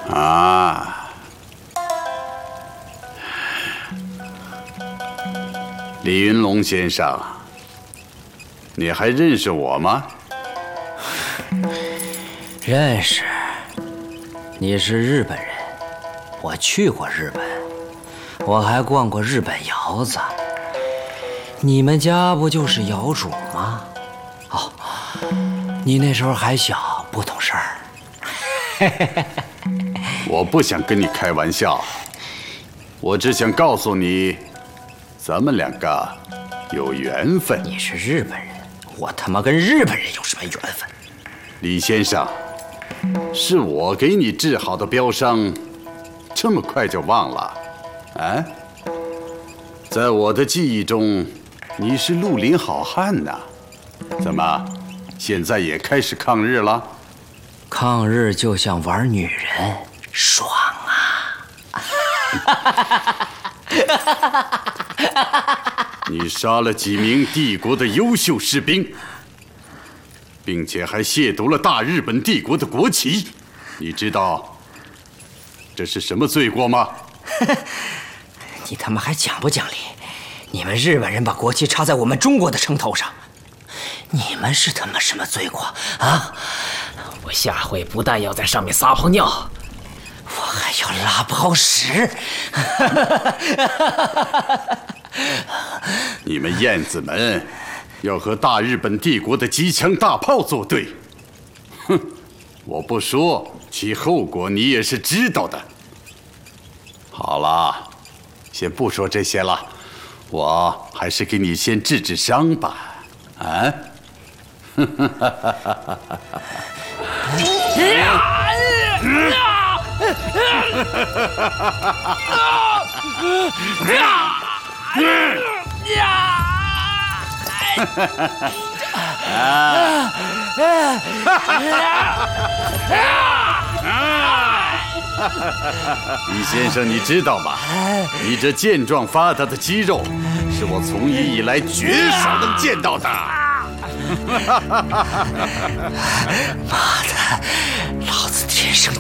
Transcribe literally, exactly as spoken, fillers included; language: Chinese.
啊，李云龙先生，你还认识我吗？ 认识。你是日本人，我去过日本，我还逛过日本窑子。你们家不就是窑主吗？哦，你那时候还小，不懂事儿。 我不想跟你开玩笑，我只想告诉你，咱们两个有缘分。 你是日本人，我他妈跟日本人有什么缘分？ 李先生，是我给你治好的标伤，这么快就忘了？啊？在我的记忆中，你是绿林好汉呐。怎么，现在也开始抗日了？ 抗日就像玩女人，爽啊！ 你杀了几名帝国的优秀士兵，并且还亵渎了大日本帝国的国旗，你知道这是什么罪过吗？ 你他妈还讲不讲理？你们日本人把国旗插在我们中国的城头上，你们是他妈什么罪过啊？ 我下回不但要在上面撒泡尿， 我还要拉泡屎！ 你们燕子们要和大日本帝国的机枪大炮作对，哼！我不说，其后果你也是知道的。好了，先不说这些了，我还是给你先治治伤吧。啊？李先生，你知道吗？你这健壮发达的肌肉，是我从医以来绝少能见到的。 妈的，老子天生